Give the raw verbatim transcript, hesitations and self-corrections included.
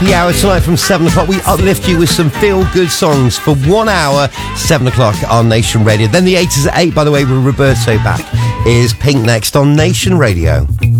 The hour tonight from seven o'clock, we uplift you with some feel-good songs for one hour, seven o'clock on Nation Radio. Then the eighties at eight, by the way, with Roberto back, is Pink next on Nation Radio.